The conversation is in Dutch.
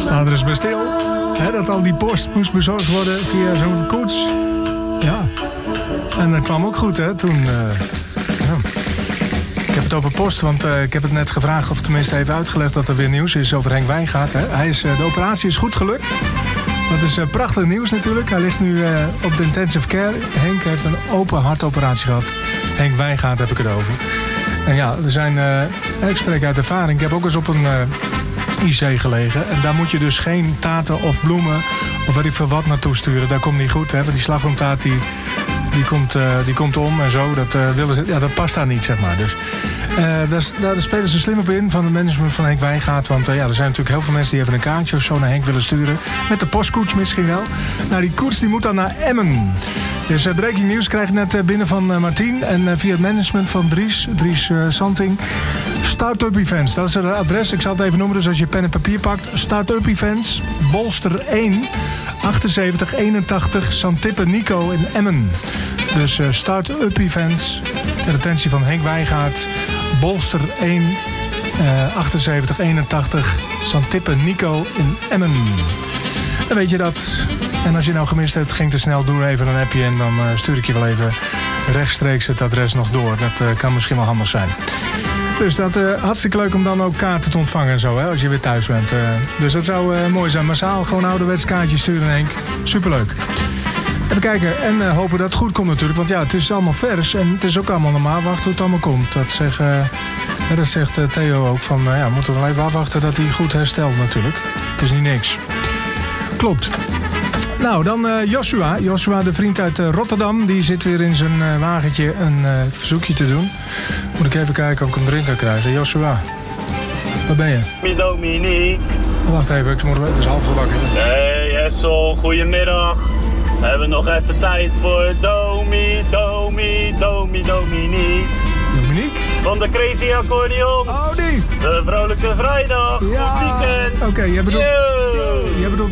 Staat er eens bij stil. Hè, dat al die post moest bezorgd worden via zo'n koets. Ja. En dat kwam ook goed, hè, toen... ja. Ik heb het over post, want ik heb het net gevraagd... of tenminste even uitgelegd dat er weer nieuws is over Henk Wijngaard. Hè. De operatie is goed gelukt. Dat is prachtig nieuws natuurlijk. Hij ligt nu op de intensive care. Henk heeft een open hartoperatie gehad. Henk Wijngaard heb ik het over. En ja, ik spreek uit ervaring. Ik heb ook eens op een IC gelegen. En daar moet je dus geen taarten of bloemen... of weet ik veel wat naartoe sturen. Dat komt niet goed. Hè? Want die slagroomtaart die komt om en zo. Dat past daar niet, zeg maar. Dus daar spelen ze slim op in van het management van Henk Wijngaard. Want er zijn natuurlijk heel veel mensen die even een kaartje of zo naar Henk willen sturen. Met de postkoets misschien wel. Nou, die koets die moet dan naar Emmen. Dus breaking news krijg ik net binnen van Martien. En via het management van Dries Santing. Start-up Events, dat is het adres. Ik zal het even noemen, dus als je pen en papier pakt. Start-up Events, Bolster 1, 7881, Santippe Nico in Emmen. Dus Start-up Events, ter attentie van Henk Wijngaard, Bolster 1, 7881, Santippe Nico in Emmen. Dan weet je dat. En als je nou gemist hebt, ging te snel, doe even een appje en dan stuur ik je wel even rechtstreeks het adres nog door. Dat kan misschien wel handig zijn. Dus dat hartstikke leuk om dan ook kaarten te ontvangen en zo, hè, als je weer thuis bent. Dus dat zou mooi zijn. Massaal gewoon ouderwets kaartjes sturen, Henk. Superleuk. Even kijken en hopen dat het goed komt natuurlijk. Want ja, het is allemaal vers en het is ook allemaal normaal. Wachten hoe het allemaal komt. Dat zegt Theo ook van, we moeten wel even afwachten dat hij goed herstelt natuurlijk. Het is niet niks. Klopt. Nou, dan Joshua. Joshua, de vriend uit Rotterdam. Die zit weer in zijn wagentje een verzoekje te doen. Moet ik even kijken of ik hem erin kan krijgen. Joshua, waar ben je? Dominique. Wacht even, het is half gebakken. Hey Hessel, goedemiddag. We hebben nog even tijd voor Dominique. Dominique? Van de Crazy Accordeons. Oh, die. De Vrolijke Vrijdag. Ja. Goed weekend. Oké, jij bedoelt